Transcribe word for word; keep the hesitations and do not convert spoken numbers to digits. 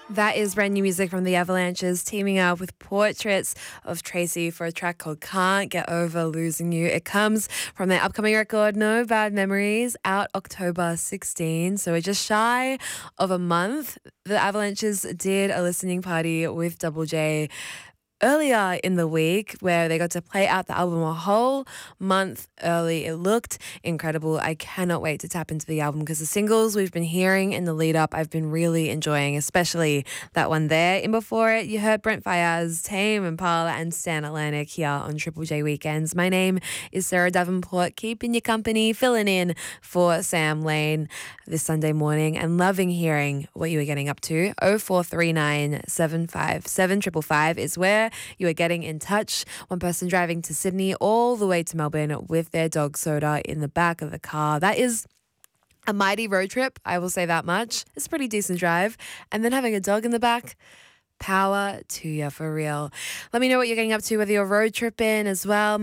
That is brand new music from the Avalanches teaming up with Portraits of Tracy for a track called Can't Get Over Losing You. It comes from their upcoming record, No Bad Memories, out October sixteenth. So we're just shy of a month. The Avalanches did a listening party with Double J earlier in the week where they got to play out the album a whole month early. It looked incredible. I cannot wait to tap into the album because the singles we've been hearing in the lead up I've been really enjoying, especially that one there. In before it, you heard Brent Faiyaz, Tame Impala and Stan Atlantic here on Triple J Weekends. My name is Sarah Davenport, keeping you company, filling in for Sam Lane this Sunday morning and loving hearing what you are getting up to. oh four three nine, seven five seven, five five five is where you are getting in touch. One person driving to Sydney all the way to Melbourne with their dog soda in the back of the car. That is a mighty road trip, I will say that much. It's a pretty decent drive. And then having a dog in the back, power to you for real. Let me know what you're getting up to, whether you're road tripping as well.